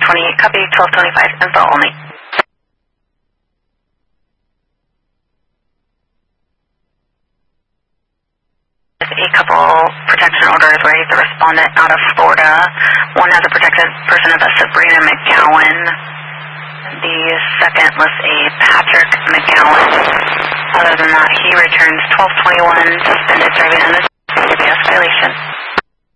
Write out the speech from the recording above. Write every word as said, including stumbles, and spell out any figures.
twenty-eight, copy, twelve twenty-five, info only. A couple protection orders where he's a respondent out of Florida. One has a protected person of a Sabrina McGowan. The second was a Patrick McGowan. Other than that, he returns twelve twenty-one, suspended driving under the escalation.